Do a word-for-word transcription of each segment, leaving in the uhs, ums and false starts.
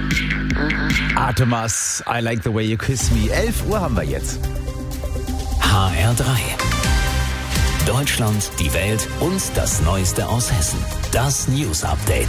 Artemas, I Like the Way You Kiss Me. elf Uhr haben wir jetzt. H R drei. Deutschland, die Welt und das Neueste aus Hessen. Das News Update.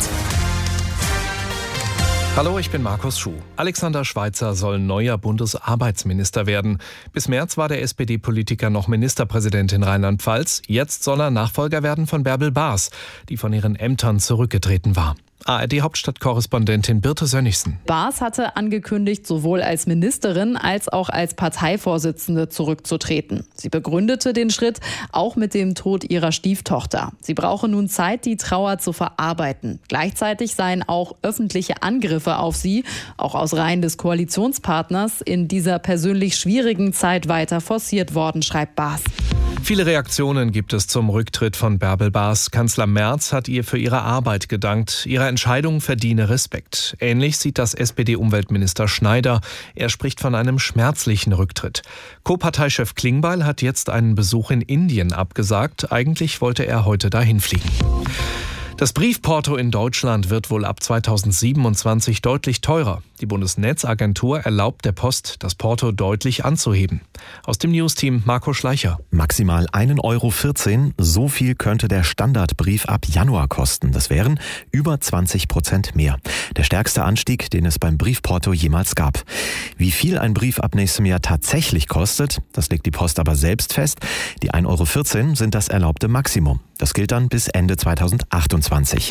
Hallo, ich bin Markus Schuh. Alexander Schweitzer soll neuer Bundesarbeitsminister werden. Bis März war der S P D-Politiker noch Ministerpräsident in Rheinland-Pfalz. Jetzt soll er Nachfolger werden von Bärbel Baas, die von ihren Ämtern zurückgetreten war. A R D-Hauptstadtkorrespondentin Birte Sönnigsen. Baas hatte angekündigt, sowohl als Ministerin als auch als Parteivorsitzende zurückzutreten. Sie begründete den Schritt auch mit dem Tod ihrer Stieftochter. Sie brauche nun Zeit, die Trauer zu verarbeiten. Gleichzeitig seien auch öffentliche Angriffe auf sie, auch aus Reihen des Koalitionspartners, in dieser persönlich schwierigen Zeit weiter forciert worden, schreibt Baas. Viele Reaktionen gibt es zum Rücktritt von Bärbel Baas. Kanzler Merz hat ihr für ihre Arbeit gedankt. Ihre Entscheidung verdiene Respekt. Ähnlich sieht das S P D-Umweltminister Schneider. Er spricht von einem schmerzlichen Rücktritt. Co-Parteichef Klingbeil hat jetzt einen Besuch in Indien abgesagt. Eigentlich wollte er heute dahin fliegen. Das Briefporto in Deutschland wird wohl ab zweitausendsiebenundzwanzig deutlich teurer. Die Bundesnetzagentur erlaubt der Post, das Porto deutlich anzuheben. Aus dem Newsteam Marco Schleicher. Maximal ein Euro vierzehn, so viel könnte der Standardbrief ab Januar kosten. Das wären über zwanzig Prozent mehr. Der stärkste Anstieg, den es beim Briefporto jemals gab. Wie viel ein Brief ab nächstem Jahr tatsächlich kostet, das legt die Post aber selbst fest. Die ein Euro vierzehn sind das erlaubte Maximum. Das gilt dann bis Ende zweitausendachtundzwanzig.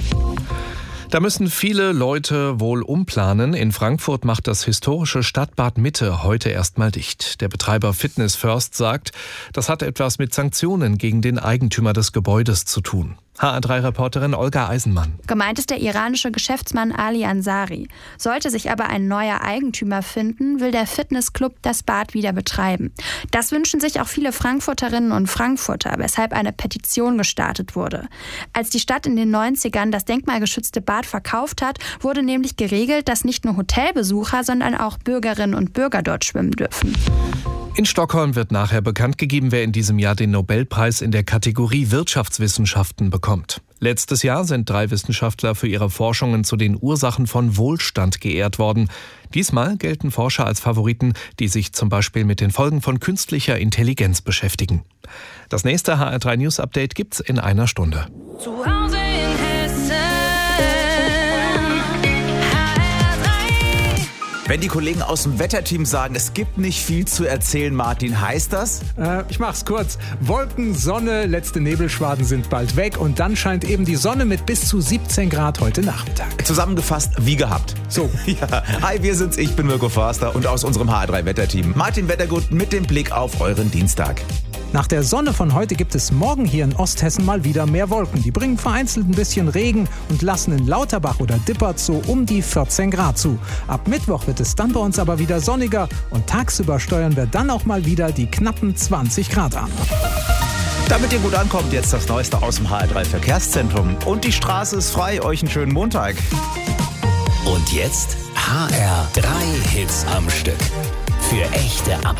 Da müssen viele Leute wohl umplanen. In Frankfurt macht das historische Stadtbad Mitte heute erstmal dicht. Der Betreiber Fitness First sagt, das hat etwas mit Sanktionen gegen den Eigentümer des Gebäudes zu tun. H R drei-Reporterin Olga Eisenmann. Gemeint ist der iranische Geschäftsmann Ali Ansari. Sollte sich aber ein neuer Eigentümer finden, will der Fitnessclub das Bad wieder betreiben. Das wünschen sich auch viele Frankfurterinnen und Frankfurter, weshalb eine Petition gestartet wurde. Als die Stadt in den neunzigern das denkmalgeschützte Bad verkauft hat, wurde nämlich geregelt, dass nicht nur Hotelbesucher, sondern auch Bürgerinnen und Bürger dort schwimmen dürfen. In Stockholm wird nachher bekannt gegeben, wer in diesem Jahr den Nobelpreis in der Kategorie Wirtschaftswissenschaften bekommt. Letztes Jahr sind drei Wissenschaftler für ihre Forschungen zu den Ursachen von Wohlstand geehrt worden. Diesmal gelten Forscher als Favoriten, die sich zum Beispiel mit den Folgen von künstlicher Intelligenz beschäftigen. Das nächste H R drei News Update gibt's in einer Stunde. Zu Hause in Hessen. Wenn die Kollegen aus dem Wetterteam sagen, es gibt nicht viel zu erzählen, Martin, heißt das? Äh, ich mach's kurz. Wolken, Sonne, letzte Nebelschwaden sind bald weg und dann scheint eben die Sonne mit bis zu siebzehn Grad heute Nachmittag. Zusammengefasst wie gehabt. So. Ja. Hi, wir sind's. Ich bin Mirko Forster und aus unserem H R drei Wetterteam Martin Wettergut mit dem Blick auf euren Dienstag. Nach der Sonne von heute gibt es morgen hier in Osthessen mal wieder mehr Wolken. Die bringen vereinzelt ein bisschen Regen und lassen in Lauterbach oder Dippert so um die vierzehn Grad zu. Ab Mittwoch wird es dann bei uns aber wieder sonniger und tagsüber steuern wir dann auch mal wieder die knappen zwanzig Grad an. Damit ihr gut ankommt, jetzt das Neueste aus dem H R drei Verkehrszentrum. Und die Straße ist frei. Euch einen schönen Montag. Und jetzt H R drei Hits am Stück. Für echte Ab